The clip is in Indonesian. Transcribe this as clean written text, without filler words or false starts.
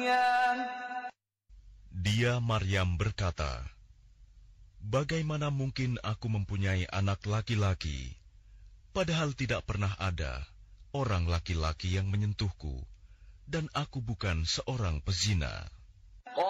Dia Maryam berkata, "Bagaimana mungkin aku mempunyai anak laki-laki, padahal tidak pernah ada orang laki-laki yang menyentuhku, dan aku bukan seorang pezina."